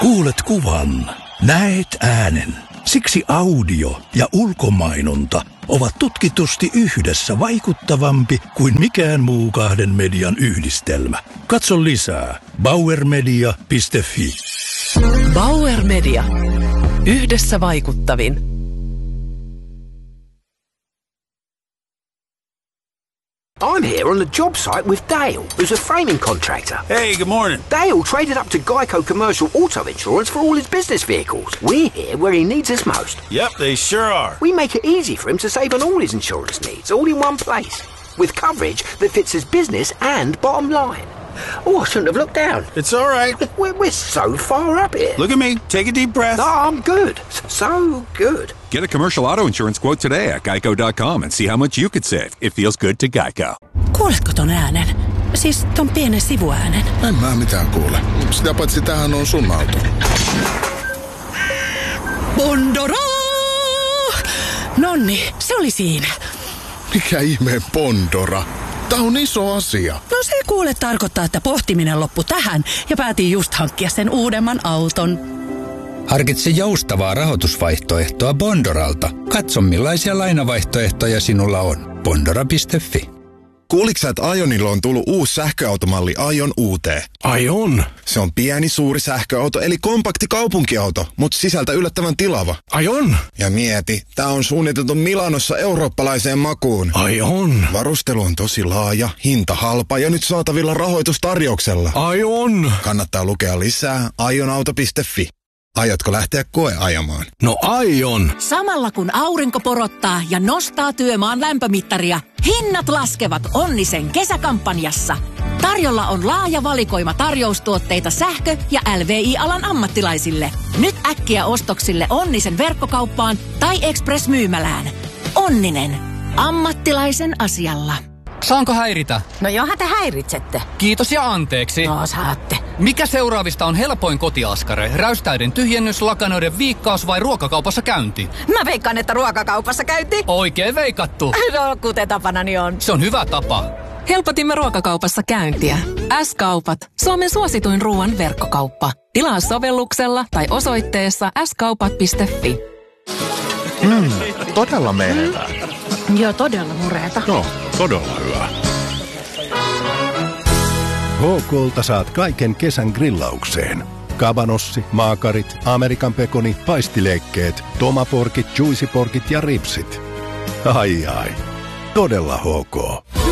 Kuulet kuvan, näet äänen. Siksi audio ja ulkomainonta ovat tutkitusti yhdessä vaikuttavampi kuin mikään muu kahden median yhdistelmä. Katso lisää bauermedia.fi. Bauer Media. Yhdessä vaikuttavin. I'm here on the job site with Dale, who's a framing contractor. Hey, good morning. Dale traded up to Geico Commercial Auto Insurance for all his business vehicles. We're here where he needs us most. Yep, they sure are. We make it easy for him to save on all his insurance needs, all in one place, with coverage that fits his business and bottom line. Oh, I shouldn't have looked down. It's all right. We're so far up here. Look at me. Take a deep breath. No, I'm good. So good. Get a commercial auto insurance quote today at geico.com and see how much you could save. It feels good to Geico. Kuuletko ton äänen? Siis ton pienen sivuäänen. En mä mitään kuule. Sitä paitsi tämähän on sun auto. Bondora! Nonni, se oli siinä. Mikä ihmeen Bondora? Tää on iso asia. No se kuule tarkoittaa, että pohtiminen loppui tähän ja päätin just hankkia sen uudemman auton. Harkitse joustavaa rahoitusvaihtoehtoa Bondoralta. Katso millaisia lainavaihtoehtoja sinulla on. Bondora.fi. Kuuliks sä, että Ionilla on tullut uusi sähköautomalli Ion UT? Ai on? Se on pieni, suuri sähköauto, eli kompakti kaupunkiauto, mutta sisältä yllättävän tilava. Ai on? Ja mieti, tää on suunniteltu Milanossa eurooppalaiseen makuun. Ai on? Varustelu on tosi laaja, hinta halpa ja nyt saatavilla rahoitustarjouksella. Ai on? Kannattaa lukea lisää ionauto.fi. Aiotko lähteä koeajamaan? No aion. Samalla kun aurinko porottaa ja nostaa työmaan lämpömittaria, hinnat laskevat Onnisen kesäkampanjassa. Tarjolla on laaja valikoima tarjoustuotteita sähkö- ja LVI-alan ammattilaisille. Nyt äkkiä ostoksille Onnisen verkkokauppaan tai Express-myymälään. Onninen. Ammattilaisen asialla. Saanko häiritä? No johan te häiritsette. Kiitos ja anteeksi. No saatte. Mikä seuraavista on helpoin kotiaskare? Räystäiden tyhjennys, lakanoiden viikkaus vai ruokakaupassa käynti? Mä veikkaan, että ruokakaupassa käynti. Oikein veikattu. No kuten tapanani on. Se on hyvä tapa. Helpotimme ruokakaupassa käyntiä. S-kaupat. Suomen suosituin ruoan verkkokauppa. Tilaa sovelluksella tai osoitteessa skaupat.fi. Todella menevää. Joo, todella mureeta. No, todella hyvä. HK:lta saat kaiken kesän grillaukseen. Kabanossi, maakarit, Amerikan pekoni, paistileikkeet, tomaporkit, juicyporkit ja ripsit. Ai ai, todella HK.